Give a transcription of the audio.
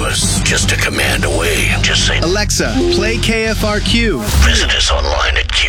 us just a command away. Just say, Alexa, play KFRQ. visit us online at